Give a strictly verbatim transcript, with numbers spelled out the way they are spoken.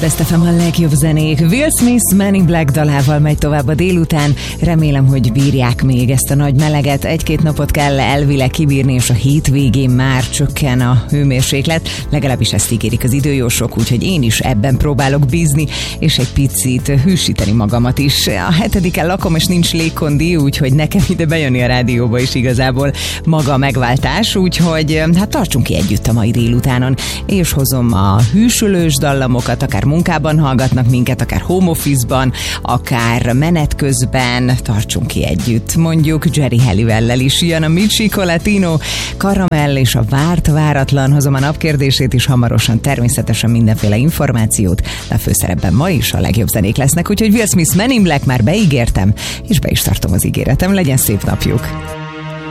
Best ef em a legjobb zenék. Will Smith Man in Black dalával megy tovább a délután. Remélem, hogy bírják még ezt a nagy meleget. Egy-két napot kell elvileg kibírni, és a hétvégén már csökken a hőmérséklet. Legalábbis ezt ígérik az időjósok, úgyhogy én is ebben próbálok bízni, és egy picit hűsíteni magamat is. A hetediken lakom, és nincs légkondi, úgyhogy nekem ide bejönni a rádióba is igazából maga a megváltás, úgyhogy hát tartsunk ki együtt a mai délutánon, és hozom a hűsülős dallamokat, akár munkában hallgatnak minket, akár home office-ban, akár menet közben, tartsunk ki együtt. Mondjuk Jerry Halliwell-lel is jön a Michiko Latino, Karamell és a várt váratlan, hozom a napkérdését is hamarosan, természetesen mindenféle információt, de a főszerepben ma is a legjobb zenék lesznek, úgyhogy Will Smith Man in Black már beígértem, és be is tartom az ígéretem, legyen szép napjuk!